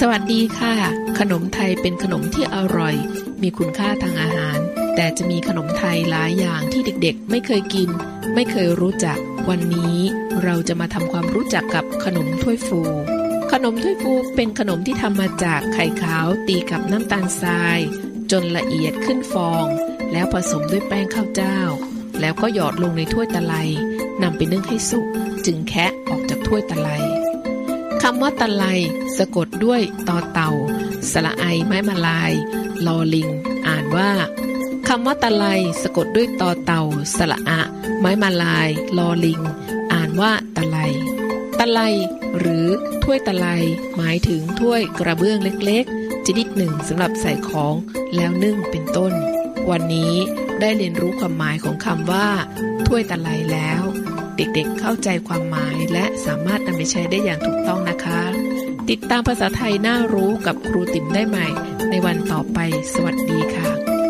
สวัสดีค่ะขนมไทยเป็นขนมที่อร่อยมีคุณค่าทางอาหารแต่จะมีขนมไทยหลายอย่างที่เด็กๆไม่เคยกินไม่เคยรู้จักวันนี้เราจะมาทำความรู้จักกับขนมถ้วยฟูขนมถ้วยฟูเป็นขนมที่ทำมาจากไข่ขาวตีกับน้ำตาลทรายจนละเอียดขึ้นฟองแล้วผสมด้วยแป้งข้าวเจ้าแล้วก็หยอดลงในถ้วยตะไลนำไปนึ่งให้สุกจึงแคะออกจากถ้วยตะไลคำว่าตะไลสะกดด้วยตอเต่าสระไอไม้มาลายลอลิงอ่านว่าคำว่าตะไลสะกดด้วยตอเต่าสระอะไม้มาลายลอลิงอ่านว่าตะไลตะไลหรือถ้วยตะไลหมายถึงถ้วยกระเบื้องเล็กๆชนิดหนึ่งสำหรับใส่ของแล้วนึ่งเป็นต้นวันนี้ได้เรียนรู้ความหมายของคำว่าถ้วยตะไลแล้วเด็กๆเข้าใจความหมายและสามารถนำไปใช้ได้อย่างถูกต้องนะคะติดตามภาษาไทยน่ารู้กับครูติ๋มได้ใหม่ในวันต่อไปสวัสดีค่ะ